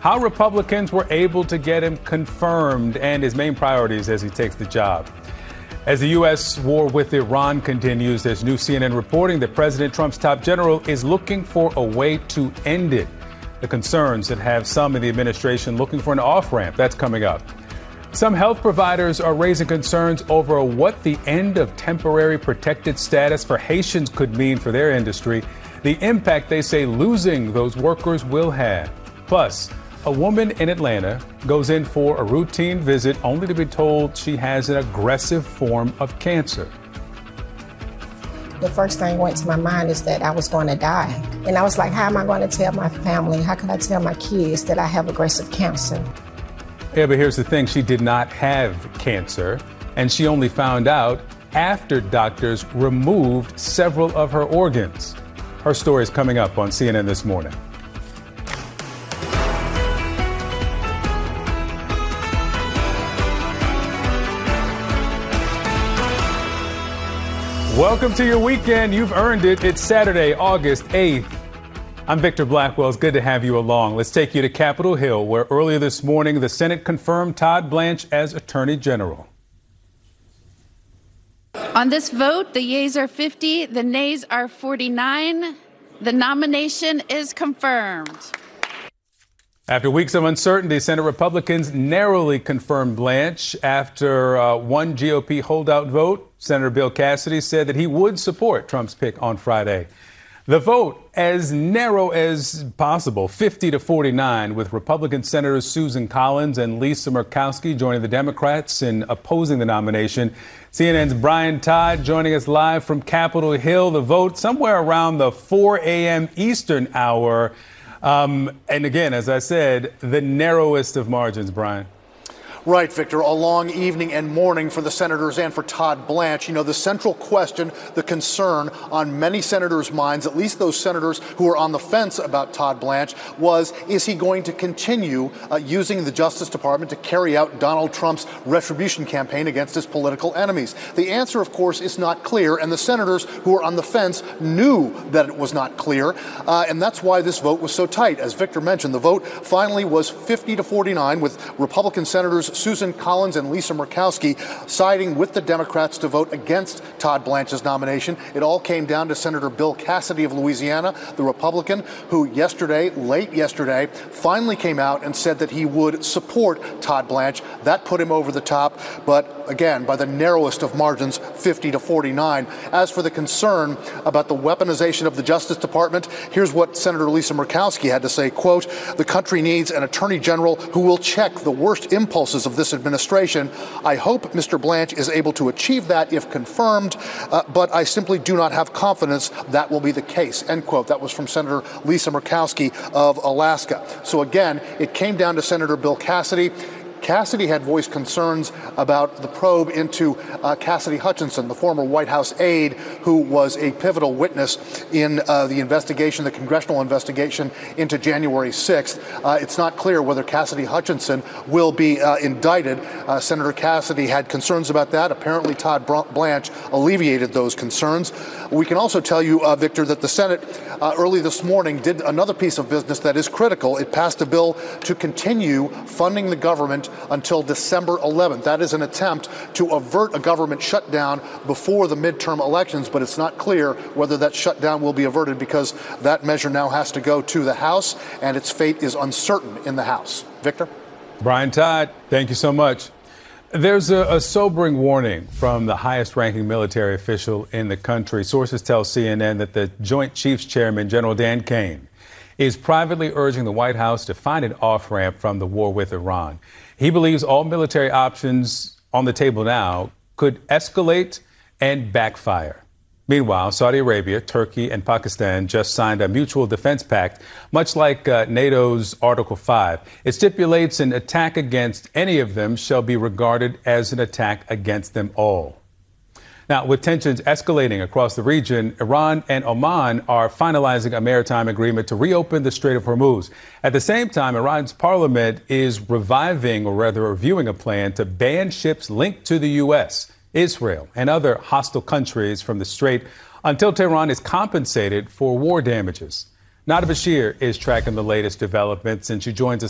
how Republicans were able to get him confirmed and his main priorities as he takes the job. As the U.S. war with Iran continues, there's new CNN reporting that President Trump's top general is looking for a way to end it. The concerns that have some in the administration looking for an off-ramp. That's coming up. Some health providers are raising concerns over what the end of temporary protected status for Haitians could mean for their industry, the impact they say losing those workers will have. Plus, a woman in Atlanta goes in for a routine visit only to be told she has an aggressive form of cancer. The first thing went to my mind is that I was going to die. And I was like, how am I going to tell my family? How can I tell my kids that I have aggressive cancer? Yeah, but here's the thing. She did not have cancer, and she only found out after doctors removed several of her organs. Her story is coming up on CNN this morning. Welcome to your weekend. You've earned it. It's Saturday, August 8th. I'm Victor Blackwell. It's good to have you along. Let's take you to Capitol Hill, where earlier this morning the Senate confirmed Todd Blanche as Attorney General. On this vote, the yeas are 50, the nays are 49. The nomination is confirmed. After weeks of uncertainty, Senate Republicans narrowly confirmed Blanche after one GOP holdout vote. Senator Bill Cassidy said that he would support Trump's pick on Friday. The vote as narrow as possible, 50-49, with Republican Senators Susan Collins and Lisa Murkowski joining the Democrats in opposing the nomination. CNN's Brian Todd joining us live from Capitol Hill. The vote somewhere around the 4 a.m. Eastern hour. And again, as I said, the narrowest of margins, Brian. Right, Victor. A long evening and morning for the senators and for Todd Blanche. You know, the central question, the concern on many senators' minds, at least those senators who are on the fence about Todd Blanche, was, is he going to continue using the Justice Department to carry out Donald Trump's retribution campaign against his political enemies? The answer, of course, is not clear, and the senators who are on the fence knew that it was not clear, and that's why this vote was so tight. As Victor mentioned, the vote finally was 50-49, with Republican senators Susan Collins and Lisa Murkowski siding with the Democrats to vote against Todd Blanche's nomination. It all came down to Senator Bill Cassidy of Louisiana, the Republican, who late yesterday, finally came out and said that he would support Todd Blanche. That put him over the top, but again, by the narrowest of margins, 50-49. As for the concern about the weaponization of the Justice Department, here's what Senator Lisa Murkowski had to say, quote, "The country needs an attorney general who will check the worst impulses of this administration. I hope Mr. Blanche is able to achieve that if confirmed, but I simply do not have confidence that will be the case," end quote. That was from Senator Lisa Murkowski of Alaska. So again, it came down to Senator Bill Cassidy. Cassidy had voiced concerns about the probe into Cassidy Hutchinson, the former White House aide who was a pivotal witness in the investigation, the congressional investigation into January 6th. It's not clear whether Cassidy Hutchinson will be indicted. Senator Cassidy had concerns about that. Apparently, Todd Blanche alleviated those concerns. We can also tell you, Victor, that the Senate early this morning did another piece of business that is critical. It passed a bill to continue funding the government until December 11th. That is an attempt to avert a government shutdown before the midterm elections, but it's not clear whether that shutdown will be averted because that measure now has to go to the House, and its fate is uncertain in the House. Victor? Brian Todd, thank you so much. There's a sobering warning from the highest-ranking military official in the country. Sources tell CNN that the Joint Chiefs Chairman, General Dan Kane, is privately urging the White House to find an off-ramp from the war with Iran. He believes all military options on the table now could escalate and backfire. Meanwhile, Saudi Arabia, Turkey, and Pakistan just signed a mutual defense pact, much like NATO's Article 5. It stipulates an attack against any of them shall be regarded as an attack against them all. Now, with tensions escalating across the region, Iran and Oman are finalizing a maritime agreement to reopen the Strait of Hormuz. At the same time, Iran's parliament is reviewing a plan to ban ships linked to the U.S., Israel, and other hostile countries from the Strait until Tehran is compensated for war damages. Nada Bashir is tracking the latest developments, and she joins us